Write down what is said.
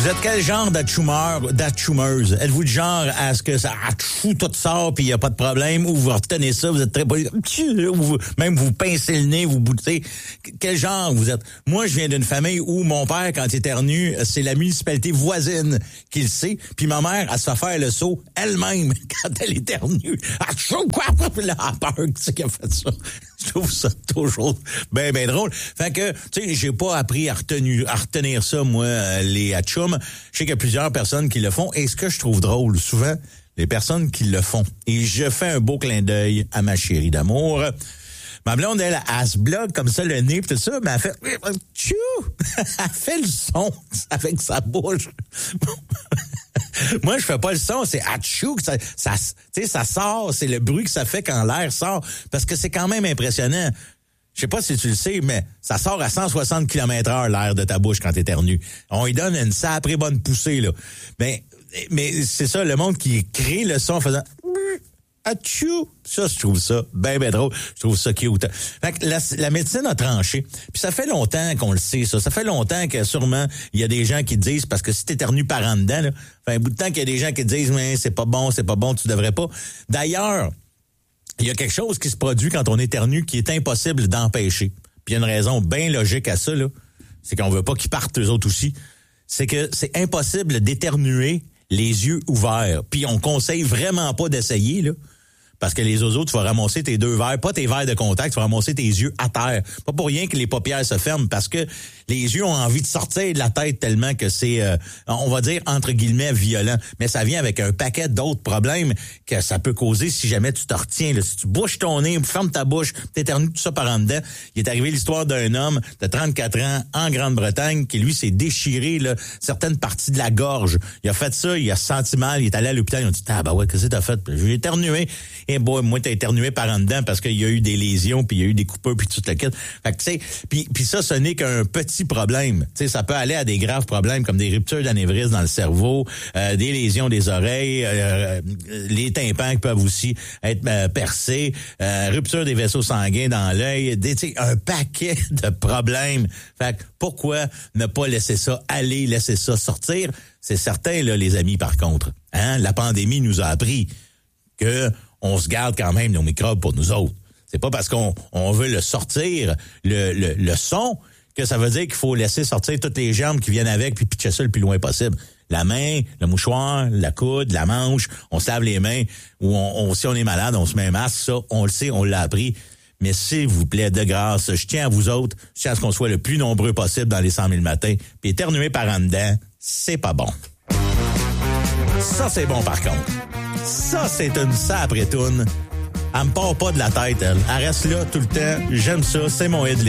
Vous êtes quel genre d'atchoumeuse? Êtes-vous du genre à ce que ça atchoue tout sort puis il n'y a pas de problème, ou vous retenez ça, vous êtes très poli, ou même vous pincez le nez, vous boutez? Quel genre vous êtes? Moi, je viens d'une famille où mon père, quand il éternue, c'est la municipalité voisine qui le sait, puis ma mère, elle se fait faire le saut elle-même quand elle éternue. Atchou, quoi? Là, elle a peur, qui c'est qui a fait ça? Je trouve ça toujours bien drôle. Fait que, tu sais, j'ai pas appris à retenir ça, moi, les atchoums. Je sais qu'il y a plusieurs personnes qui le font. Et ce que je trouve drôle, souvent, les personnes qui le font. Et je fais un beau clin d'œil à ma chérie d'amour. Ma blonde, elle se bloque comme ça le nez pis tout ça, mais elle fait tchou! Elle fait le son avec sa bouche. Moi, je fais pas le son, c'est atchou que ça sort, c'est le bruit que ça fait quand l'air sort, parce que c'est quand même impressionnant. Je sais pas si tu le sais, mais ça sort à 160 km/h l'air de ta bouche quand t'éternues. On y donne une sacrée bonne poussée, là. Mais c'est ça, le monde qui crée le son en faisant atchou! Ça, je trouve ça bien drôle. Je trouve ça cute. Fait que la médecine a tranché. Puis ça fait longtemps qu'on le sait, ça. Ça fait longtemps que sûrement, il y a des gens qui disent, parce que si t'éternues par en dedans, là, fait un bout de temps qu'il y a des gens qui disent, mais c'est pas bon, tu devrais pas. D'ailleurs, il y a quelque chose qui se produit quand on éternue qui est impossible d'empêcher. Puis il y a une raison bien logique à ça, là. C'est qu'on veut pas qu'ils partent eux autres aussi. C'est que c'est impossible d'éternuer les yeux ouverts. Puis on conseille vraiment pas d'essayer, là. Parce que les oiseaux, tu vas ramasser tes deux verres, pas tes verres de contact, tu vas ramasser tes yeux à terre. Pas pour rien que les paupières se ferment, parce que les yeux ont envie de sortir de la tête tellement que c'est, on va dire, entre guillemets, violent. Mais ça vient avec un paquet d'autres problèmes que ça peut causer si jamais tu te retiens. Là. Si tu bouches ton nez, fermes ta bouche, t'éternues tout ça par en dedans. Il est arrivé l'histoire d'un homme de 34 ans en Grande-Bretagne qui, lui, s'est déchiré là, certaines parties de la gorge. Il a fait ça, il a senti mal, il est allé à l'hôpital, ils ont dit « Ah ben ouais, qu'est-ce que t'as fait? » J'ai éternué. Et bon, moi, t'as éternué par en dedans parce qu'il y a eu des lésions, puis il y a eu des coupures, puis tout le kit. Fait que, tu sais, puis ça, ce n'est qu'un petit problème. Tu sais, ça peut aller à des graves problèmes comme des ruptures d'anévrisme dans le cerveau, des lésions des oreilles, les tympans qui peuvent aussi être percés, rupture des vaisseaux sanguins dans l'œil, tu sais, un paquet de problèmes. Fait que pourquoi ne pas laisser ça aller, laisser ça sortir? C'est certain, là, les amis, par contre. Hein? La pandémie nous a appris que on se garde quand même nos microbes pour nous autres. C'est pas parce qu'on veut le sortir, le son, que ça veut dire qu'il faut laisser sortir toutes les germes qui viennent avec puis pitcher ça le plus loin possible. La main, le mouchoir, la coude, la manche, on se lave les mains, ou si on est malade, on se met un masque, ça, on le sait, on l'a appris. Mais s'il vous plaît, de grâce, je tiens à vous autres, je tiens à ce qu'on soit le plus nombreux possible dans les 100 000 matins, puis éternuer par en dedans, c'est pas bon. Ça, c'est bon par contre. Ça, c'est une sapretoune. Elle me part pas de la tête, elle. Elle reste là tout le temps. J'aime ça. C'est mon hit.